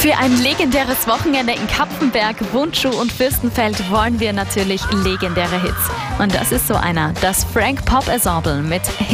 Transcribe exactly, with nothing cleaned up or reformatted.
Für ein legendäres Wochenende in Kapfenberg, Bundschuh und Fürstenfeld wollen wir natürlich legendäre Hits. Und das ist so einer, das Frank Pop Ensemble mit